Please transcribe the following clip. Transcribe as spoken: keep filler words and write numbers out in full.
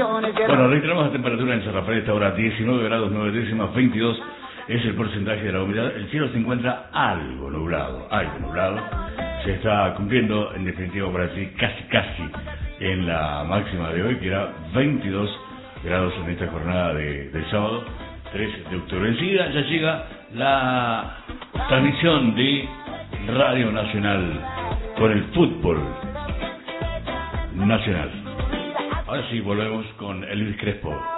Bueno, reiteramos la temperatura en San Rafael, esta hora diecinueve grados nueve décimas, veintidós es el porcentaje de la humedad. El cielo se encuentra algo nublado, algo nublado. Se está cumpliendo, en definitiva, por así, casi, casi en la máxima de hoy, que era veintidós grados en esta jornada de, del sábado, tres de octubre. Enseguida ya llega la transmisión de Radio Nacional con el fútbol nacional. Ahora sí, volvemos con Elvis Crespo.